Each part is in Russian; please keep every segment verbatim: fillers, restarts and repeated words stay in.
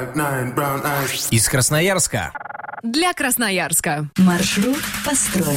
Из Красноярска. Для Красноярска. Маршрут построен.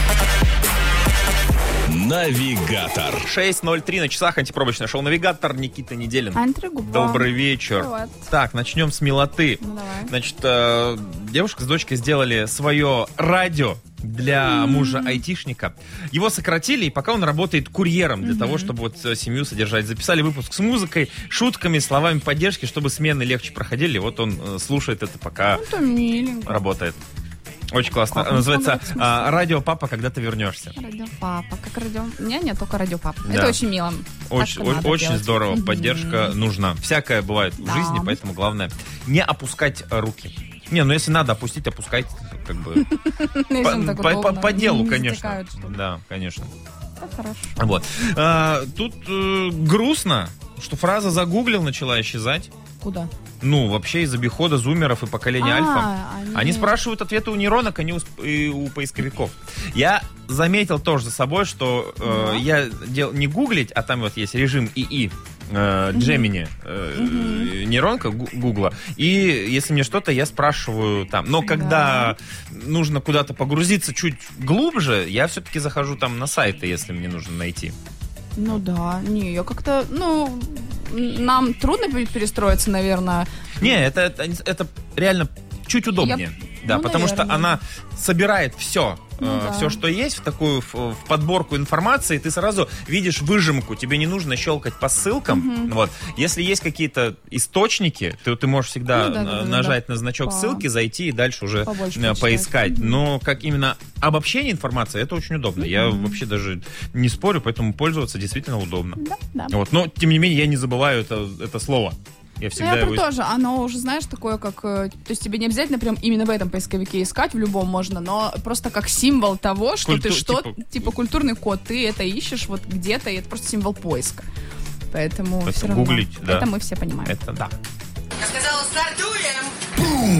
Навигатор. шесть ноль три на часах. Антипробочное шоу «Навигатор». Никита Неделин. Антригуба. Добрый вечер. Вот. Так, начнем с милоты. Ну, давай. Значит, э, девушка с дочкой сделали свое радио для мужа айтишника. Его сократили, и пока он работает курьером для того, чтобы вот э, семью содержать. Записали выпуск с музыкой, шутками, словами поддержки, чтобы смены легче проходили. Вот он э, слушает это, пока Ну, то миленько. работает. Очень классно. Как он Называется смотрит, в смысле? а, «Радио Папа, когда ты вернешься». Радио папа. Как радио... У меня нет, только радио папа. Да. Это очень мило. Очень, Так и надо очень делать. здорово. Мгм. Поддержка нужна. Всякое бывает в Да. жизни, поэтому главное не опускать руки. Не, ну если надо опустить, опускайте. Как бы. Если По, им так по- по- удобно. по делу, Не конечно. затекают, что ли. Да, конечно. Так хорошо. Вот. А, тут э, грустно, что фраза «загуглил» начала исчезать. Куда? Ну, вообще из обихода зумеров и поколения А, альфа. они- Они спрашивают ответы у нейронок, а не у, сп- и у поисковиков. Я заметил тоже за собой, что э, Да. я дел, не гуглить, а там вот есть режим ИИ, э, Gemini, э, нейронка гу- Гугла. И если мне что-то, я спрашиваю там. Но когда нужно куда-то погрузиться чуть глубже, я все-таки захожу там на сайты, если мне нужно найти. Ну да, не, я как-то, ну, нам трудно будет перестроиться, наверное. Не, это, это, это реально чуть удобнее. Да, ну, потому что наверное. она собирает все, Ну, да. все, что есть, в такую в, в подборку информации, ты сразу видишь выжимку, тебе не нужно щелкать по ссылкам. Вот. Если есть какие-то источники, то ты можешь всегда Ну, да, да, э, да, нажать да. на значок По- ссылки, зайти и дальше уже Побольше э, почитать. поискать. Мгм. Но как именно обобщение информации, это очень удобно. Я вообще даже не спорю, поэтому пользоваться действительно удобно. Да, да. Вот. Но, тем не менее, я не забываю это, это слово. Я Ну, всегда я про его... то же, оно уже, знаешь, такое, как... э, То есть тебе не обязательно прям именно в этом поисковике искать, в любом можно, но просто как символ того, что Культу- ты что... типа- Типа... культурный код, ты это ищешь вот где-то, и это просто символ поиска. Поэтому Это все равно... гуглить, да. Это мы все понимаем. Это да. Я сказала, стартуем!